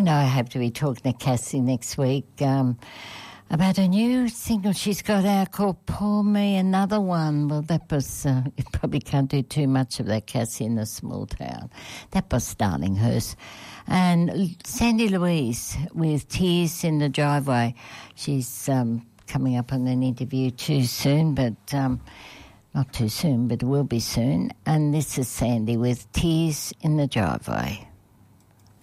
know I hope to be talking to Cassie next week about a new single she's got out called Pour Me Another One. Well, that was, you probably can't do too much of that, Cassie, in a small town. That was Darlinghurst. And Sandy Louise with Tears in the Driveway. She's coming up on an interview too soon, but not too soon, but it will be soon. And this is Sandy with Tears in the Driveway.